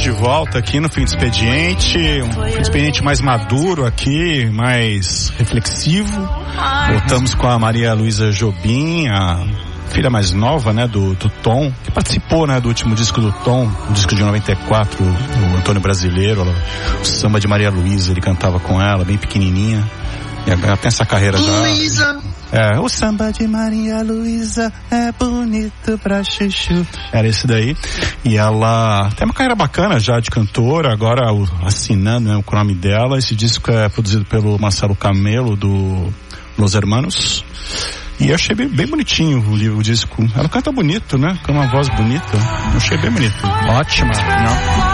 de volta aqui no Fim de Expediente, um fim de expediente mais maduro aqui, mais reflexivo. Voltamos com a Maria Luísa Jobim, a filha mais nova, né, do Tom, que participou, né, do último disco do Tom, o disco de 94, o Antônio Brasileiro, o samba de Maria Luísa, ele cantava com ela, bem pequenininha. E ela tem essa carreira já. Luísa. O samba de Maria Luísa é bonito pra chuchu. Era esse daí. E ela tem uma carreira bacana já de cantora, agora assinando, né, o nome dela. Esse disco é produzido pelo Marcelo Camelo, do Los Hermanos. E eu achei bem bonitinho o disco. Ela canta bonito, né? Com uma voz bonita. Eu achei bem bonito. Ótima, não?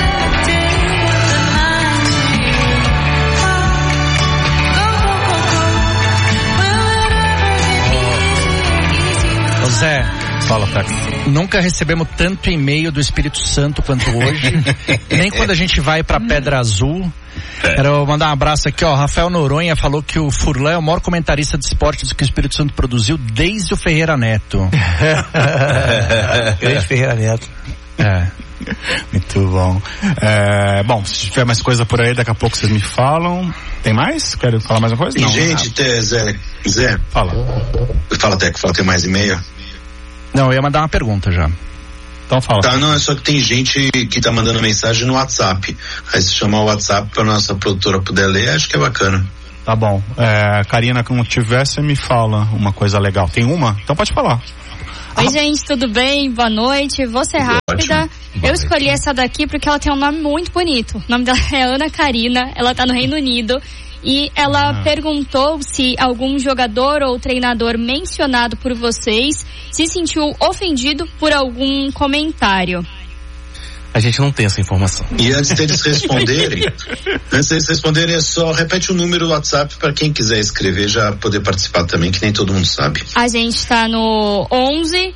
Zé, fala, Teco. Nunca recebemos tanto e-mail do Espírito Santo quanto hoje. Nem quando a gente vai pra Pedra Azul. Quero mandar um abraço aqui, ó. Rafael Noronha falou que o Furlan é o maior comentarista de esportes que o Espírito Santo produziu desde o Ferreira Neto. Grande Ferreira Neto. Muito bom. Bom, se tiver mais coisa por aí, daqui a pouco vocês me falam. Tem mais? Querem falar mais uma coisa? E não, gente, Zé. Fala. Fala, Teco, tem mais e-mail? Não, eu ia mandar uma pergunta já. Então fala. Tá, não, é só que tem gente que tá mandando mensagem no WhatsApp. Aí se chamar o WhatsApp pra nossa produtora poder ler, acho que é bacana. Tá bom. Karina, como tiver, você me fala uma coisa legal. Tem uma? Então pode falar. Oi, gente, tudo bem? Boa noite. Vou ser rápida. Eu escolhi essa daqui porque ela tem um nome muito bonito. O nome dela é Ana Karina. Ela tá no Reino Unido. E ela perguntou se algum jogador ou treinador mencionado por vocês se sentiu ofendido por algum comentário. A gente não tem essa informação. E antes deles responderem, é só repete o número do WhatsApp para quem quiser escrever já poder participar também, que nem todo mundo sabe. A gente tá no 11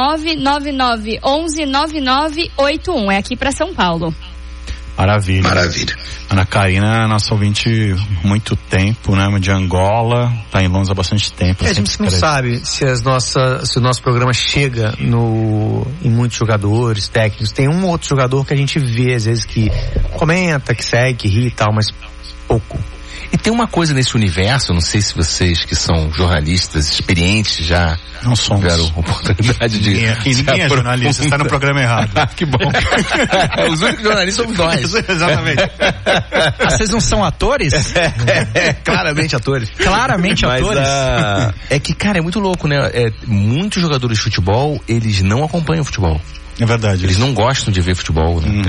999 11 9981. É aqui para São Paulo. Maravilha. Ana Karina é nossa ouvinte há muito tempo, né? De Angola, tá em Londres há bastante tempo. A gente não sabe se o nosso programa chega em muitos jogadores, técnicos. Tem um ou outro jogador que a gente vê, às vezes, que comenta, que segue, que ri e tal, mas pouco. E tem uma coisa nesse universo, não sei se vocês que são jornalistas experientes já não tiveram oportunidade de... Ninguém é jornalista, está no programa errado. Que bom. Os únicos jornalistas somos nós. Exatamente. Vocês não são atores? Claramente atores. Claramente atores. É que, cara, é muito louco, né? Muitos jogadores de futebol, eles não acompanham futebol. É verdade. Eles não gostam de ver futebol, né?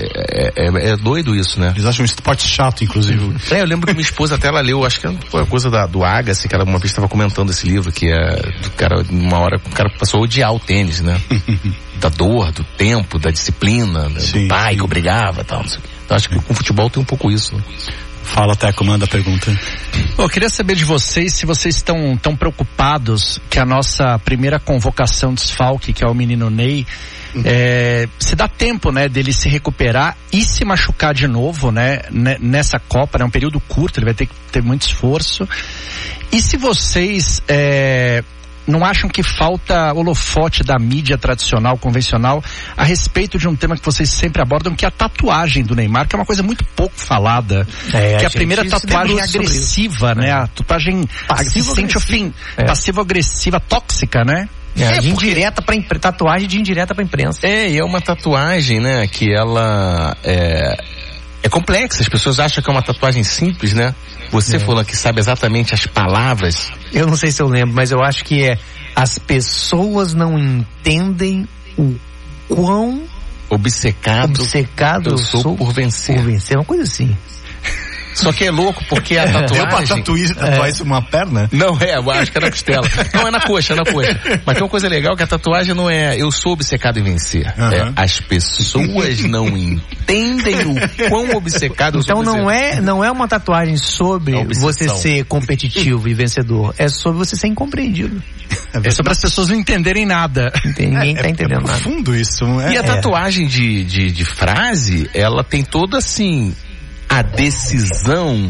É doido isso, né? Eles acham um esporte chato, inclusive. Eu lembro que minha esposa até ela leu, acho que foi a coisa do Agassi, que ela uma vez estava comentando esse livro, que do cara, uma hora o cara passou a odiar o tênis, né? Da dor, do tempo, da disciplina, do pai que obrigava e tal, não sei o quê. Então acho que com o futebol tem um pouco isso, né? Fala, Teco, manda a pergunta. Eu queria saber de vocês se vocês estão tão preocupados que a nossa primeira convocação desfalque, que é o menino Ney, se dá tempo, né, dele se recuperar e se machucar de novo, né, nessa Copa, né, um período curto, ele vai ter que ter muito esforço. E se vocês não acham que falta holofote da mídia tradicional, convencional, a respeito de um tema que vocês sempre abordam, que é a tatuagem do Neymar, que é uma coisa muito pouco falada, que é a primeira tatuagem agressiva, né, a tatuagem passivo-agressiva, tóxica, né? Tatuagem de indireta pra imprensa. E é uma tatuagem, né, que ela é complexa, as pessoas acham que é uma tatuagem simples, né? Você falou que sabe exatamente as palavras. Eu não sei se eu lembro, mas eu acho que as pessoas não entendem o quão obcecado eu sou por vencer. Uma coisa assim. Só que é louco, porque a tatuagem... Deu pra tatuar isso numa perna? Não, eu acho que é na costela. Não, é na coxa. Mas tem uma coisa legal, que a tatuagem não é eu sou obcecado em vencer. As pessoas não entendem o quão obcecado eu sou. Então não é uma tatuagem sobre você ser competitivo e vencedor. É sobre você ser incompreendido. É sobre as pessoas não entenderem nada. Ninguém tá entendendo nada. É profundo isso. E a tatuagem de frase, ela tem toda assim... a decisão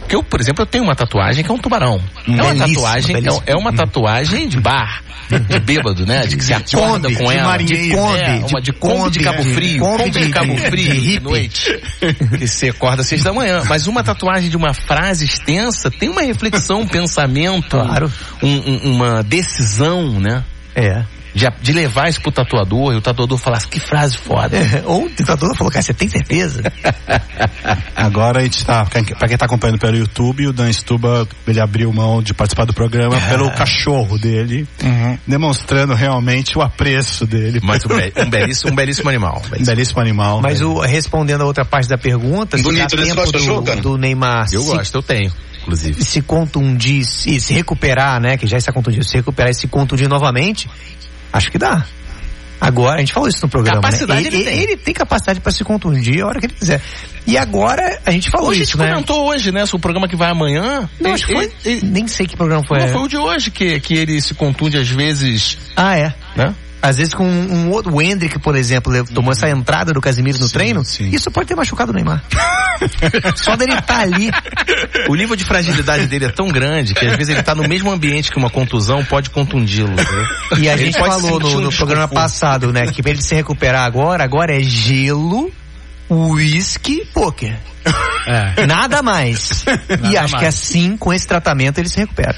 Porque eu, por exemplo, eu tenho uma tatuagem que é um tubarão. É uma tatuagem de bar. De bêbado, né? De que você acorda com ela. De Kombi de Cabo Frio. Kombi de Cabo Frio de noite. Que você acorda às 6 da manhã. Mas uma tatuagem de uma frase extensa tem uma reflexão, um pensamento, claro. Uma decisão, né? De levar isso pro tatuador, e o tatuador falar que frase foda. Ou o tatuador falou, cara, você tem certeza? Agora a gente tá, pra quem tá acompanhando pelo YouTube, o Dan Stuba, ele abriu mão de participar do programa pelo cachorro dele, demonstrando realmente o apreço dele. Mas um belíssimo animal. Um belíssimo animal. Mas respondendo a outra parte da pergunta, bonito, se dá tempo do Neymar... Eu gosto, eu tenho. Inclusive. Se contundir, se recuperar, né, que já está contundido, se recuperar e se contundir novamente, acho que dá. Agora, a gente falou isso no programa, capacidade, né? Ele tem capacidade para se contundir a hora que ele quiser. E agora, a gente falou isso, né? A gente comentou hoje, né? Sobre o programa que vai amanhã. Não, acho que foi... Nem sei que programa foi. Não, foi o de hoje, que ele se contunde às vezes. Né? Às vezes com um outro, o Hendrick, por exemplo, tomou essa entrada do Casemiro no treino, isso pode ter machucado o Neymar. Só dele estar ali. O nível de fragilidade dele é tão grande que às vezes ele tá no mesmo ambiente que uma contusão pode contundi-lo. Né? E a gente falou no programa passado, né, que pra ele se recuperar agora é gelo, uísque, pôquer. Nada mais. Acho que assim, com esse tratamento, ele se recupera.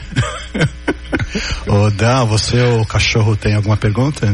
Ô Dan, você ou o cachorro tem alguma pergunta?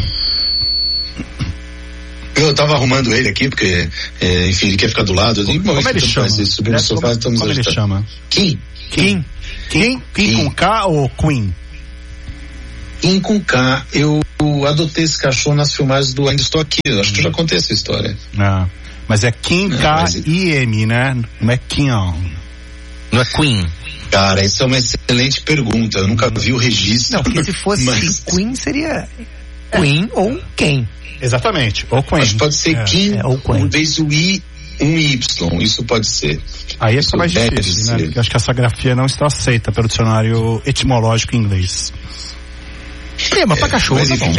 Eu tava arrumando ele aqui, porque, enfim, ele quer ficar do lado. Como ele chama? Como ele chama? Kim com K ou Queen? Kim com K. Eu adotei esse cachorro nas filmagens do Ainda Estou Aqui. Eu acho que eu já contei essa história. Mas é Kim, K-I-M, né? Não é Kim, não é Queen. Cara, essa é uma excelente pergunta. Eu nunca vi o registro. Não, porque se fosse Queen, seria Queen ou quem? Exatamente, ou Queen. Mas pode ser Kim, ou Queen. Em vez do I, um Y. Isso pode ser. Aí é mais difícil, né? Porque acho que essa grafia não está aceita pelo dicionário etimológico em inglês. Mas pra cachorro, mas enfim,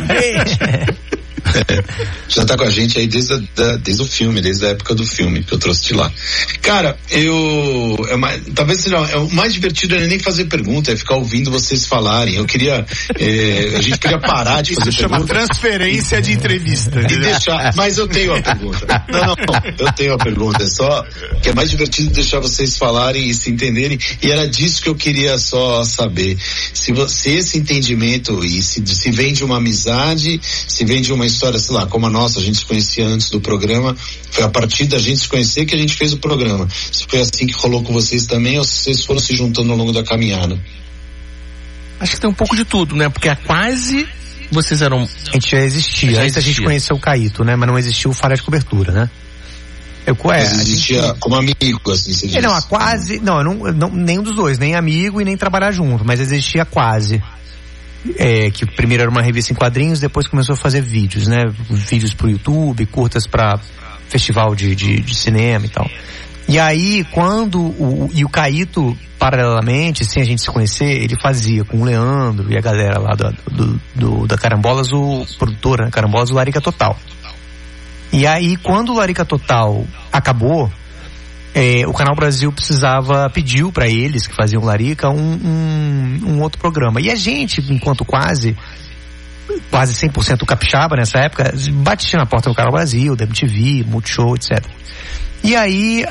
já tá com a gente aí desde o filme, desde a época do filme que eu trouxe de lá. Cara, talvez seja o mais divertido é nem fazer pergunta, é ficar ouvindo vocês falarem. Eu queria, a gente queria parar de fazer pergunta. Chama transferência de entrevista. E deixar, mas eu tenho a pergunta. Não, eu tenho a pergunta, é só que é mais divertido deixar vocês falarem e se entenderem, e era disso que eu queria só saber. Se esse entendimento, e se vem de uma amizade, se vem de uma história, sei lá, como a nossa, a gente se conhecia antes do programa, foi a partir da gente se conhecer que a gente fez o programa. Se foi assim que rolou com vocês também, ou se vocês foram se juntando ao longo da caminhada? Acho que tem um pouco de tudo, né? Porque quase vocês eram... A gente já existia. Antes a gente conheceu o Caíto, né? Mas não existiu o Falha de Cobertura, né? Existia como amigo, assim, você diz. Não, nenhum dos dois, nem amigo e nem trabalhar junto, mas existia quase. Que primeiro era uma revista em quadrinhos, depois começou a fazer vídeos, né? Vídeos pro YouTube, curtas pra festival de cinema e tal. E aí, o Caíto, paralelamente, sem a gente se conhecer, ele fazia com o Leandro e a galera lá da Carambolas, o produtor, né? Carambolas, o Larica Total. E aí, quando o Larica Total acabou, o Canal Brasil pediu para eles que faziam Larica um outro programa. E a gente, enquanto quase 100% capixaba nessa época, batia na porta do Canal Brasil, da MTV, Multishow, etc. E aí,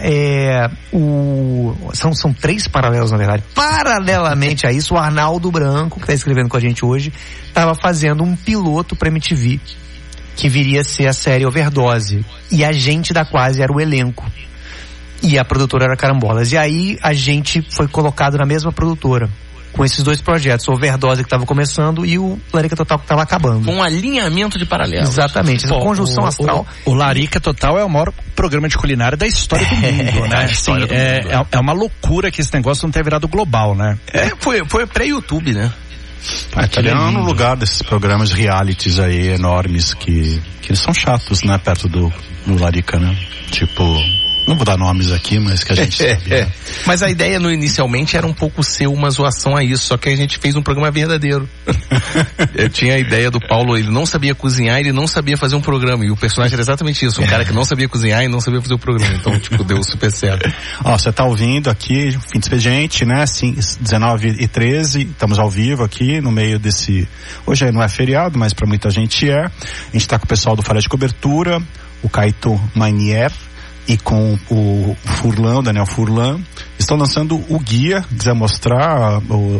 são 3 paralelos, na verdade. Paralelamente a isso, o Arnaldo Branco, que está escrevendo com a gente hoje, estava fazendo um piloto para MTV, que viria a ser a série Overdose. E a gente da Quase era o elenco. E a produtora era Carambolas. E aí a gente foi colocado na mesma produtora, com esses 2 projetos, o Overdose que estava começando e o Larica Total que estava acabando. Um alinhamento de paralelos. Exatamente, essa conjunção astral. O Larica Total é o maior programa de culinária da história do mundo, né? Assim, é uma loucura que esse negócio não tenha virado global, né? Foi pré-YouTube, né? Ele é no lugar desses programas realities aí enormes que eles são chatos, né? Perto do Larica, né? Tipo... Não vou dar nomes aqui, mas que a gente sabe. Né? Mas a ideia inicialmente era um pouco ser uma zoação a isso, só que a gente fez um programa verdadeiro. Eu tinha a ideia do Paulo, ele não sabia cozinhar, ele não sabia fazer um programa, e o personagem era exatamente isso, um cara que não sabia cozinhar e não sabia fazer o programa, então tipo, deu super certo. Ó, você tá ouvindo aqui, fim de expediente, né, assim, 19h13, estamos ao vivo aqui, no meio desse, hoje não é feriado, mas pra muita gente é, a gente tá com o pessoal do Falha de Cobertura, o Caíto Manier, e com o Furlan, Daniel Furlan, estão lançando o guia, quiser mostrar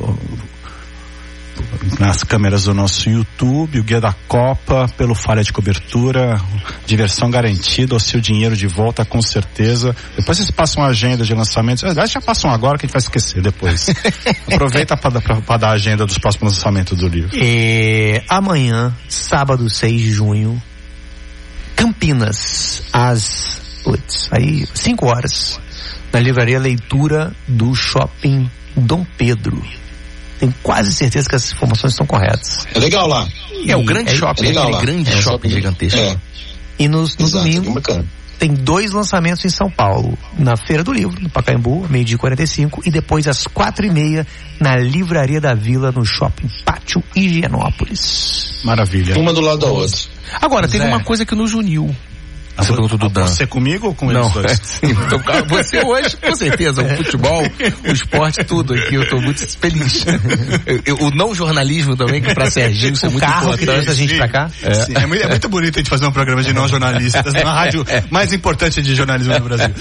nas câmeras do nosso YouTube, o guia da Copa pelo Falha de Cobertura, diversão garantida, o seu dinheiro de volta com certeza. Depois vocês passam a agenda de lançamentos, aliás já passam agora que a gente vai esquecer depois. Aproveita para dar a agenda dos próximos lançamentos do livro. Amanhã, sábado 6 de junho, Campinas, aí 5 horas, na livraria Leitura do Shopping Dom Pedro. Tenho quase certeza que as informações estão corretas. É legal lá. É o grande shopping, aquele grande shopping gigantesco. E no domingo tem 2 lançamentos em São Paulo, na Feira do Livro, no Pacaembu, 12h45, e depois às 4h30 na Livraria da Vila, no Shopping Pátio Higienópolis. Maravilha. Uma do lado da outra. Agora, teve uma coisa que nos uniu. Essa pergunta do Dan. Você comigo ou com eles dois? Sim, então, você hoje, com certeza, o futebol, o esporte, tudo aqui, eu tô muito feliz. O não jornalismo também, que pra Serginho isso é muito importante. Que trouxe a gente pra cá. Sim, é muito bonito a gente fazer um programa de não jornalistas na rádio mais importante de jornalismo no Brasil.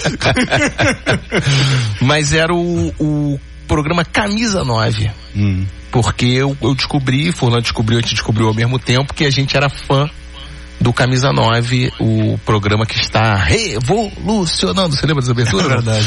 Mas era o programa Camisa 9. Porque eu descobri, Furlan descobriu, a gente descobriu ao mesmo tempo que a gente era fã do Camisa 9, o programa que está revolucionando, você lembra dessa abertura? É verdade.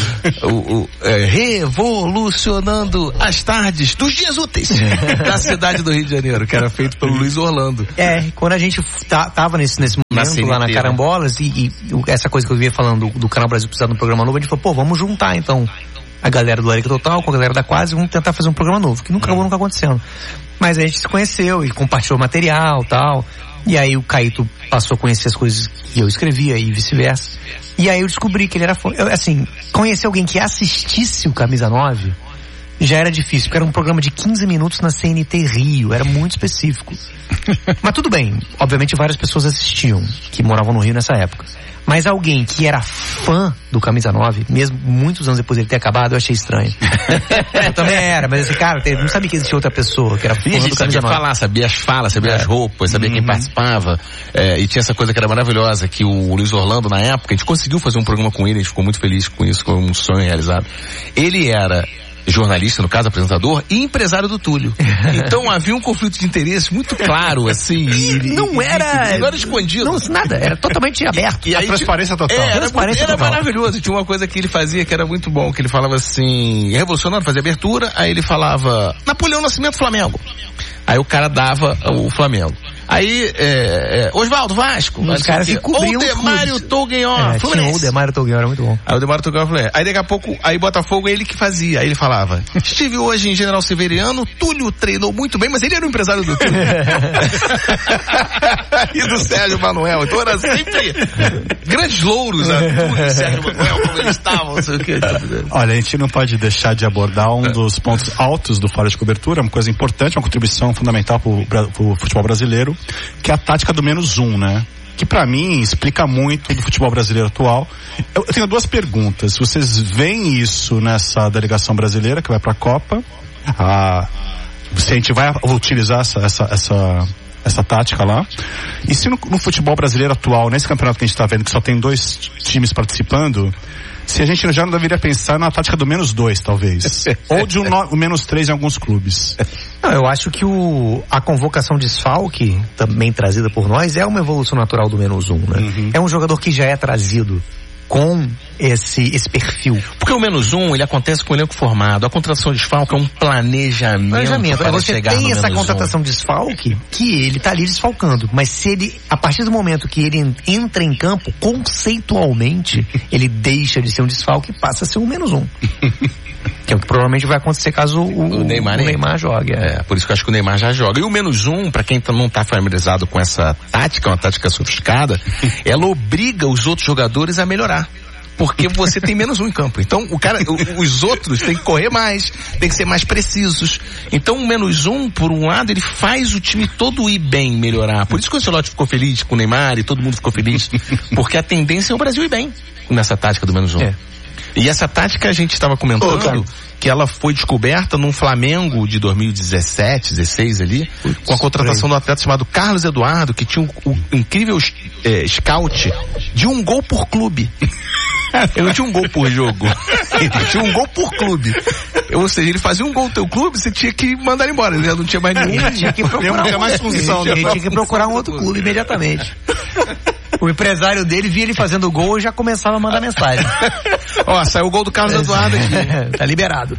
Revolucionando as tardes dos dias úteis da cidade do Rio de Janeiro, que era feito pelo Luiz Orlando. Quando a gente tava nesse momento lá na Carambolas, e essa coisa que eu vinha falando do Canal Brasil precisando de um programa novo, a gente falou, vamos juntar então a galera do Larica Total com a galera da Quase, vamos tentar fazer um programa novo, que nunca acontecendo. Mas a gente se conheceu e compartilhou material e tal. E aí o Caíto passou a conhecer as coisas que eu escrevia e vice-versa. E aí eu descobri que ele era fã. Conhecer alguém que assistisse o Camisa 9 já era difícil, porque era um programa de 15 minutos na CNT Rio, era muito específico. Mas tudo bem, obviamente várias pessoas assistiam, que moravam no Rio nessa época. Mas alguém que era fã do Camisa 9, mesmo muitos anos depois dele ter acabado, eu achei estranho. Eu também era, mas esse cara, não sabia que existia outra pessoa que era fã do Camisa 9. Falar, sabia as falas, sabia as roupas, sabia quem participava. E tinha essa coisa que era maravilhosa, que o Luiz Orlando, na época, a gente conseguiu fazer um programa com ele, a gente ficou muito feliz com isso, foi um sonho realizado. Ele era jornalista, no caso, apresentador, e empresário do Túlio. Então havia um conflito de interesse muito claro, assim. Não era escondido. Não, nada, era totalmente aberto. E aí, transparência total. Era maravilhoso. Tinha uma coisa que ele fazia que era muito bom, que ele falava assim, revolucionário, fazia abertura, aí ele falava, Napoleão Nascimento, Flamengo. Aí o cara dava o Flamengo. Aí, Osvaldo, Vasco. Os caras que cobriam o Demário Tolguenhó. O Demário Tolguenhó era muito bom. Aí o Demário Tolguenhó falou, aí daqui a pouco, aí Botafogo, ele que fazia. Aí ele falava, estive hoje em General Severiano, Túlio treinou muito bem, mas ele era o empresário do Túlio. E do Sérgio Manuel. Então era sempre grandes louros, Túlio e Sérgio Manuel, como eles estavam, não sei o que. Olha, a gente não pode deixar de abordar um dos pontos altos do Falha de Cobertura, uma coisa importante, uma contribuição fundamental pro futebol brasileiro, que é a tática do -1, né? Que pra mim explica muito do futebol brasileiro atual. Eu tenho 2 perguntas. Vocês veem isso nessa delegação brasileira que vai pra Copa? Se a gente vai utilizar essa tática lá? E se no futebol brasileiro atual, nesse campeonato que a gente tá vendo, que só tem 2 times participando, se a gente já não deveria pensar na tática do -2, talvez. Ou de um -3 em alguns clubes. Não, eu acho que a convocação desfalque, também trazida por nós, é uma evolução natural do -1, né? É um jogador que já é trazido com esse perfil. Porque o -1, ele acontece com o elenco formado. A contratação de desfalque é um planejamento para você chegar tem no essa -1. contratação de desfalque que ele tá ali desfalcando. Mas se ele, a partir do momento que ele entra em campo, conceitualmente, ele deixa de ser um desfalque e passa a ser um -1. Que é o que provavelmente vai acontecer caso o Neymar jogue. Por isso que eu acho que o Neymar já joga. E o -1, para quem não tá familiarizado com essa tática, uma tática sofisticada, ela obriga os outros jogadores a melhorar. porque você tem menos um em campo. Então, os outros têm que correr mais, tem que ser mais precisos. Então, o menos um, por um lado, ele faz o time todo ir bem, melhorar. Por isso que o Ancelotti ficou feliz com o Neymar e todo mundo ficou feliz. Porque a tendência é o Brasil ir bem nessa tática do menos um. E essa tática a gente estava comentando que ela foi descoberta num Flamengo de 2017, 16 ali, com a contratação do atleta chamado Carlos Eduardo, que tinha um incrível scout de 1 gol por clube. Ele não tinha 1 gol por jogo. Ele tinha 1 gol por clube. Ou seja, ele fazia 1 gol no teu clube, você tinha que mandar ele embora. Ele já não tinha mais nenhum. Ele tinha que procurar mais função. Ele tinha que procurar um outro clube imediatamente. O empresário dele via ele fazendo gol e já começava a mandar mensagem. Ó, saiu o gol do Carlos Eduardo aqui. Tá liberado.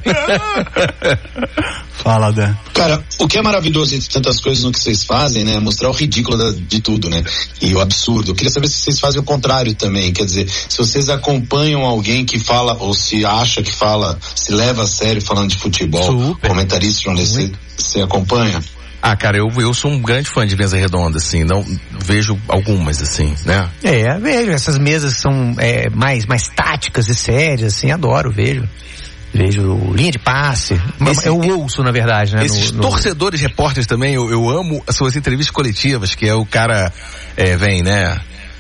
Fala, Dan. Cara, o que é maravilhoso entre tantas coisas no que vocês fazem, né? É mostrar o ridículo de tudo, né? E o absurdo. Eu queria saber se vocês fazem o contrário também. Quer dizer, se vocês acompanham alguém que fala, ou se acha que fala, se leva a sério falando de futebol, comentarista, jornalista, você acompanha? Ah, cara, eu sou um grande fã de mesa redonda, assim, não vejo algumas, assim, né? Vejo, essas mesas são mais táticas e sérias, assim, adoro, vejo linha de passe, eu ouço, na verdade, né? Esses torcedores repórteres também, eu amo as suas entrevistas coletivas, que é o cara, vem, né?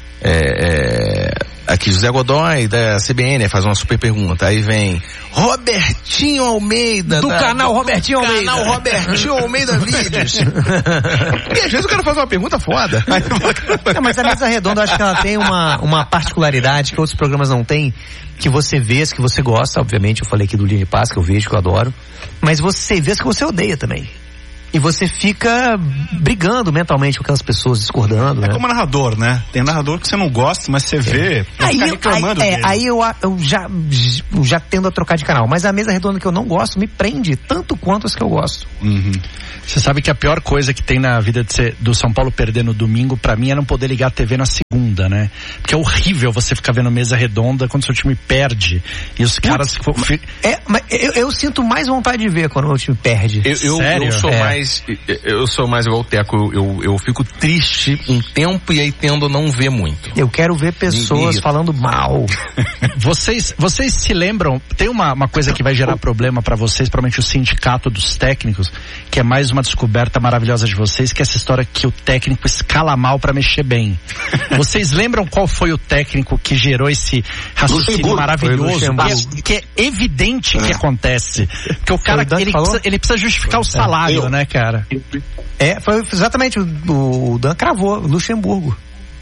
Aqui José Godoy da CBN faz uma super pergunta, aí vem Robertinho Almeida do canal Robertinho Almeida. Canal Robertinho Almeida Vídeos. E às vezes o cara faz uma pergunta foda. Mas a mesa redonda, eu acho que ela tem uma particularidade que outros programas não têm, que você vê as que você gosta, obviamente, eu falei aqui do Linha de Passe, que eu vejo, que eu adoro, mas você vê as que você odeia também. E você fica brigando mentalmente com aquelas pessoas, discordando, né? É como narrador, né? Tem narrador que você não gosta, mas você vê, fica reclamando dele. Aí eu já tendo a trocar de canal. Mas a mesa redonda que eu não gosto me prende tanto quanto as que eu gosto. Uhum. Você sabe que a pior coisa que tem na vida do São Paulo perder no domingo, pra mim, é não poder ligar a TV na segunda, né? Porque é horrível você ficar vendo mesa redonda quando seu time perde. E os caras... Mas eu sinto mais vontade de ver quando o meu time perde. Sério? Eu sou mais igual o Teco, eu fico triste um tempo e aí tendo a não ver muito. Eu quero ver pessoas falando mal. Vocês se lembram, tem uma coisa que vai gerar problema pra vocês, provavelmente o sindicato dos técnicos, que é mais uma descoberta maravilhosa de vocês, que é essa história que o técnico escala mal pra mexer bem. Vocês lembram qual foi o técnico que gerou esse raciocínio maravilhoso? Que é evidente que acontece. Porque o cara, ele precisa justificar o salário, né, cara? Foi exatamente, o Dan cravou, Luxemburgo.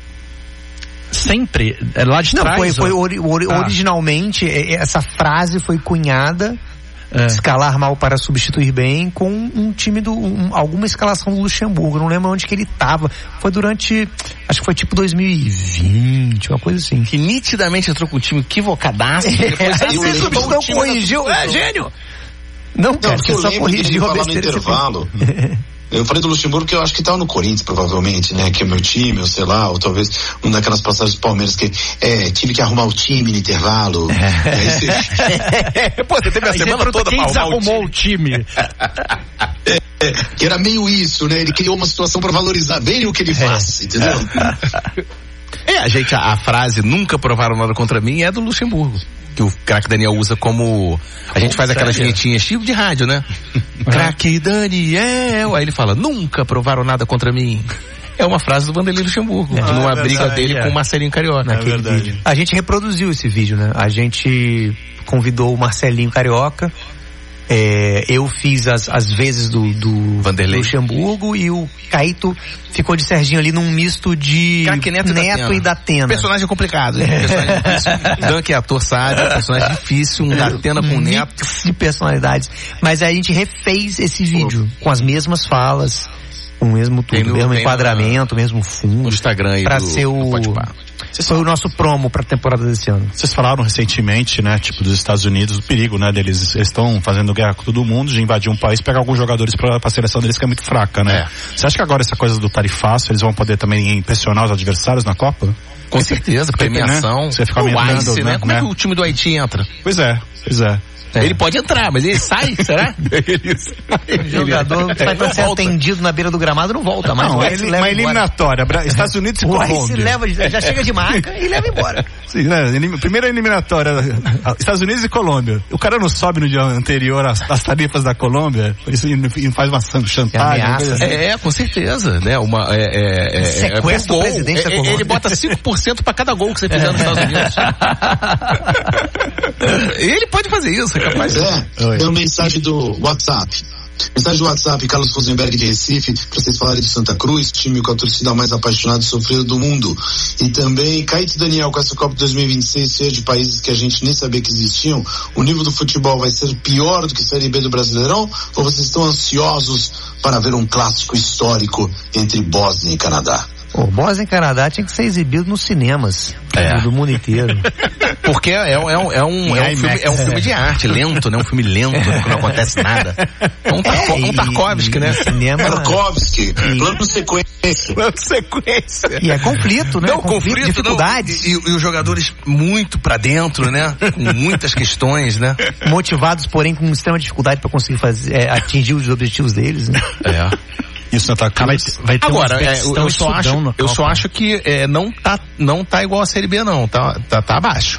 Sempre? Lá de trás? Originalmente, essa frase foi cunhada, escalar mal para substituir bem, com um time alguma escalação do Luxemburgo. Não lembro onde que ele tava. Foi durante, acho que foi tipo 2020, uma coisa assim. Que nitidamente entrou com o time equivocadaço. Depois não corrigiu. Gênio! Não, cara, porque eu só corrigiu a besteira. Intervalo. Eu falei do Luxemburgo que eu acho que tava no Corinthians, provavelmente, né? Que é meu time, ou sei lá, ou talvez uma daquelas passagens do Palmeiras que tive que arrumar o time no intervalo. Pô, você teve a semana toda pra arrumar o time. Que era meio isso, né? Ele criou uma situação pra valorizar bem o que ele faz, entendeu? A frase nunca provaram nada contra mim é do Luxemburgo. Que o craque Daniel usa como... A gente faz aquelas vinhetinhas tipo de rádio, né? Craque Daniel. Aí ele fala, nunca provaram nada contra mim. É uma frase do Vanderlei Luxemburgo. Numa briga dele com o Marcelinho Carioca. Naquele vídeo. A gente reproduziu esse vídeo, né? A gente convidou o Marcelinho Carioca. Eu fiz as vezes do Vanderlei Luxemburgo, e o Caíto ficou de Serginho ali num misto de Neto e Datena. Personagem complicado, hein? Personagem difícil. Dan, que é ator, sabe, personagem difícil, um Datena com Neto. De personalidades. Mas aí a gente refez esse vídeo com as mesmas falas, com o mesmo tudo, mesmo enquadramento, mesmo fundo. No Instagram aí pra ser foi o nosso promo pra temporada desse ano. Vocês falaram recentemente, né, tipo dos Estados Unidos, o perigo, né, deles estão fazendo guerra com todo mundo, de invadir um país, pegar alguns jogadores pra seleção deles que é muito fraca, né? Você acha que agora essa coisa do tarifaço, eles vão poder também impressionar os adversários na Copa? Com certeza, premiação. Né? Você fica aumentando, né? Como é que o time do Haiti entra? Pois é. Ele pode entrar, mas ele sai, será? O jogador vai ser atendido na beira do gramado, não volta mais. Não, uma eliminatória, Estados Unidos e Colômbia. Já chega de marca e leva embora. Sim, né? Primeira eliminatória, Estados Unidos e Colômbia. O cara não sobe no dia anterior às tarifas da Colômbia, por isso faz uma chantagem. Assim. Com certeza, né? Sequestra o presidente da Colômbia. Ele bota 5% pra cada gol que você fizer nos Estados Unidos. Ele pode fazer isso, é capaz. Deu mensagem do WhatsApp. Mensagem do WhatsApp, Carlos Rosenberg de Recife, pra vocês falarem de Santa Cruz, time com a torcida mais apaixonada e sofrida do mundo. E também, Caíto Daniel, com essa Copa 2026, seja de países que a gente nem sabia que existiam, o nível do futebol vai ser pior do que Série B do Brasileirão? Ou vocês estão ansiosos para ver um clássico histórico entre Bósnia e Canadá? Bósnia e Canadá tinha que ser exibido nos cinemas do mundo inteiro. Porque é um filme de arte, lento, né? Um filme lento, que não acontece nada. Um Tarkovsky, né? Tarkovsky, plano sequência. E é conflito, né? Não, conflito, dificuldades. E os jogadores muito pra dentro, né? Com muitas questões, né? Motivados, porém, com extrema dificuldade pra conseguir atingir os objetivos deles, né? Isso não tá vai ter agora, eu só acho que não tá igual a Série B, não. Tá abaixo.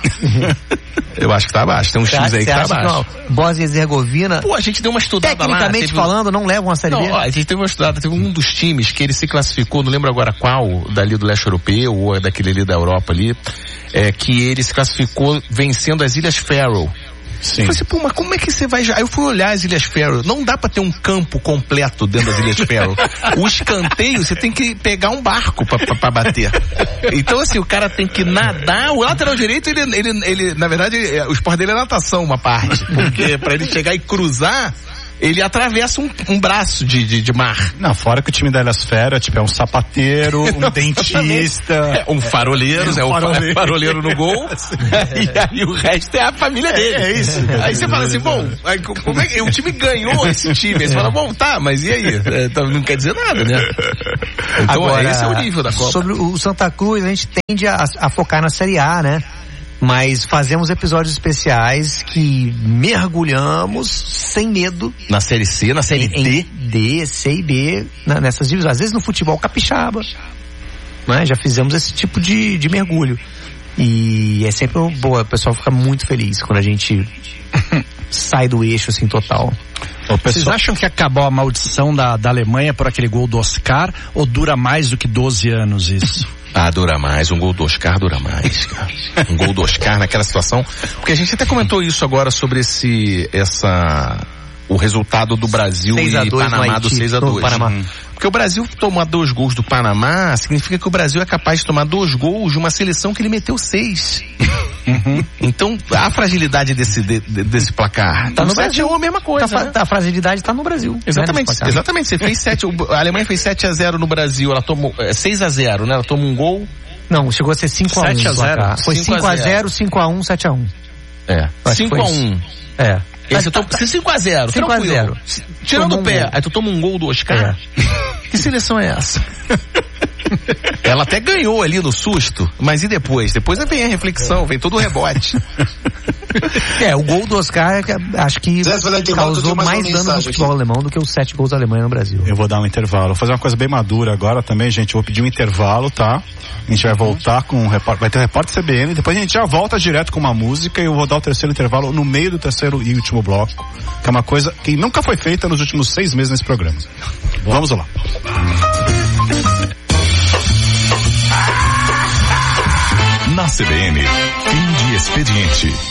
Eu acho que tá abaixo. Tem uns times aí que tá abaixo. Bósnia e Herzegovina. Pô, a gente deu uma estudada tecnicamente falando, não levam a Série B. A gente teve uma estudada, teve um dos times que ele se classificou, não lembro agora qual, dali do leste europeu, ou daquele ali da Europa ali, que ele se classificou vencendo as Ilhas Faroe. Sim. Eu falei assim, mas como é que você vai... Aí eu fui olhar as Ilhas Faroe. Não dá pra ter um campo completo dentro das Ilhas Faroe. O escanteio, você tem que pegar um barco pra bater. Então, assim, o cara tem que nadar. O lateral direito, ele na verdade, o esporte dele é natação, uma parte. Porque pra ele chegar e cruzar, ele atravessa um braço de mar. Não, fora que o time da Ilhas Faroe é um sapateiro, um dentista, um faroleiro, um faroleiro no gol. E aí o resto é a família dele. É isso. Aí você fala assim, bom, como é que o time ganhou esse time? Aí você fala, bom, tá, mas e aí? Não quer dizer nada, né? Então agora, esse é o nível da Copa. Sobre o Santa Cruz, a gente tende a focar na Série A, né? Mas fazemos episódios especiais que mergulhamos sem medo. Na Série C, na Série D, C e B, nessas divisões. Às vezes no futebol capixaba, né? Já fizemos esse tipo de mergulho. E é sempre boa, o pessoal fica muito feliz quando a gente sai do eixo assim total. Vocês acham que acabou a maldição da Alemanha por aquele gol do Oscar ou dura mais do que 12 anos isso? Dura mais, um gol do Oscar dura mais, cara. Um gol do Oscar naquela situação, porque a gente até comentou isso agora sobre o resultado do Brasil e Panamá do 6-2. Porque o Brasil tomar 2 gols do Panamá significa que o Brasil é capaz de tomar 2 gols de uma seleção que ele meteu 6. Então, a fragilidade desse placar. Tá no Brasil. É a mesma coisa. A fragilidade está no Brasil. Exatamente. Né, exatamente. Você fez 7. A Alemanha fez 7-0 no Brasil. Ela tomou 6-0, né? Ela tomou um gol. Não, chegou a ser 5-1. 7-0. Foi 5-0, 5-1, 7-1. 5-1. Aí você toma 5-0. 5-0. Tirando o pé. Aí tu toma um gol do Oscar. Que seleção é essa? Ela até ganhou ali no susto, mas e depois? Depois vem a reflexão, vem todo o rebote. O gol do Oscar acho que causou mais dano no futebol alemão do que os 7 gols da Alemanha no Brasil. Eu vou dar um intervalo, vou fazer uma coisa bem madura agora também, gente. Eu vou pedir um intervalo, tá? A gente vai voltar com vai ter o repórter CBN, depois a gente já volta direto com uma música e eu vou dar o terceiro intervalo no meio do terceiro e último bloco, que é uma coisa que nunca foi feita nos últimos 6 meses nesse programa. Vamos lá. Na CBN, fim de expediente.